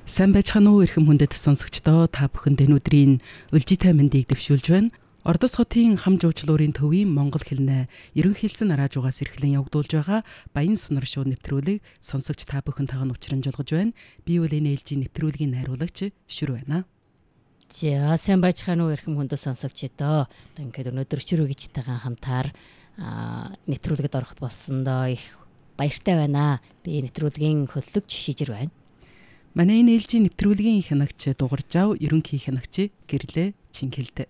Сайн байцгаана уу эрхэм хүндэт сонсогчдоо, та бүхэнд энэ өдрийн өлжитэй мэндийг дэвшүүлж байна. Ордос хотын хам жуучлуурын төвийн Монгол хэлнээ ерөн хэлсэн араажуугаас эрхлэн явагдуулж байгаа Баян сунар шууд нэвтрүүлэг сонсогч та бүхэнтэйгээ учрамжуулгаж байна. Би бол энэ ээлжийн нэвтрүүлгийн найруулагч Шүр байна. За сайн байцгаана уу эрхэм хүндэт сонсогчдоо. Ингээд өнөөдөр Шүр гिचтэйгээ хамтаар нэвтрүүлгэд ороход болсон доо их баяртай байна. Би нэвтрүүлгийн хөллөгч Шижир байна. Манай энэ ээлжийн нэвтрүүлгийн хянагч Дугаржав, ерөнхий хянагч Гэрлээ Чингэлтэй.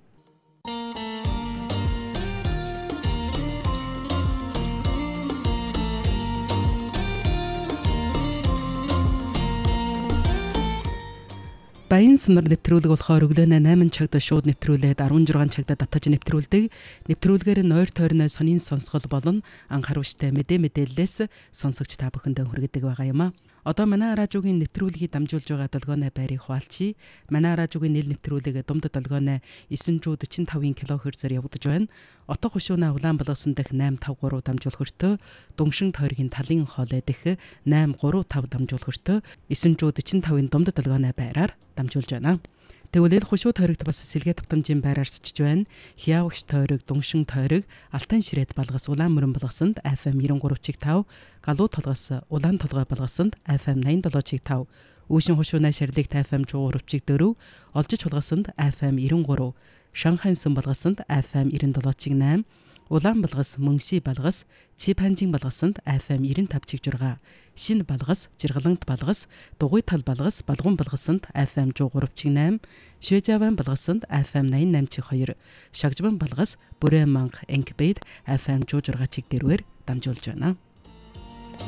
Баян сунар нэвтрүүлэг болохоор өглөөнөө 8 цагт шууд нэвтрүүлээд 16 цагт давтаж нэвтрүүлдэг. Нэвтрүүлгээр нойр тойрны сонин сонсгол болон анхааруулжтай мэдээллээс сонсогч та бүхэндээ хүргэдэг байгаа юм а. Одоо манай радиогийн нэвтрүүлгийг дамжуулж байгаа долгионы байрыг хуваалцъя. Манай радиогийн нэл нэвтрүүлэг Думд долгионы 945 кГц-ээр явагдаж байна. Отго хушууна Улаанбалгасан дэх 853 дамжуулахөртөө, Дүншин тойргийн талын хоолой дэх 835 дамжуулахөртөө 945-ын Думд долгионы байраар дамжуулж байна. Тэгвэл хушуу тойрогт бас сэлгээ тавтамжийн байраар сычж байна. Хяавагч тойрог, Дүншин тойрог, Алтан ширээд балгас Улаан мөрөн балгасанд FM 93.5, Галуу толгоос Улаан толгой балгасанд FM 87.5, Үүшин хушуунаа шарлэгт FM 103.4, Олжиж холгосонд FM 93, Шанхайн сүм балгасанд FM 97.8, Улаан балгас, Мөнши балгас, Ципанжин балгасанд FM 95.6, Шин балгас, Жиргалант балгас, Дугуй тал балгас, Балгун балгасанд FM 103.8, Швежаван балгасанд FM 88.2, Шагжбан балгас, Бүрэн манг Энкбейд FM 106.4-ээр дамжуулж байна.